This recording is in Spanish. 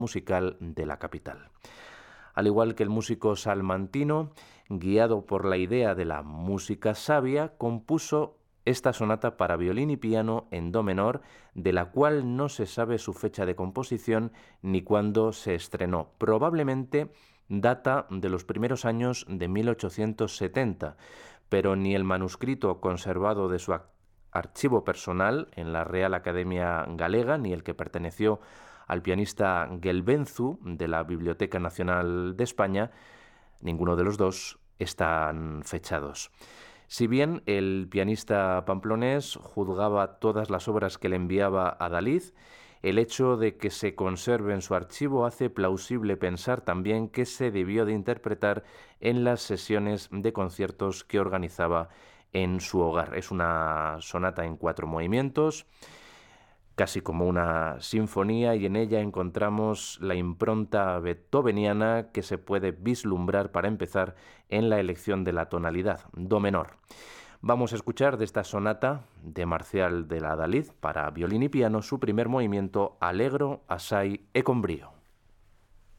musical de la capital. Al igual que el músico salmantino, guiado por la idea de la música sabia, compuso esta sonata para violín y piano en do menor, de la cual no se sabe su fecha de composición ni cuándo se estrenó. Probablemente data de los primeros años de 1870, pero ni el manuscrito conservado de su archivo personal en la Real Academia Galega, ni el que perteneció al pianista Gelbenzu de la Biblioteca Nacional de España, ninguno de los dos están fechados. Si bien el pianista pamplonés juzgaba todas las obras que le enviaba a Dalí, el hecho de que se conserve en su archivo hace plausible pensar también que se debió de interpretar en las sesiones de conciertos que organizaba en su hogar. Es una sonata en 4 movimientos, casi como una sinfonía, y en ella encontramos la impronta beethoveniana que se puede vislumbrar para empezar en la elección de la tonalidad, do menor. Vamos a escuchar de esta sonata de Marcial de la Dalit para violín y piano su primer movimiento, Allegro assai e con brio.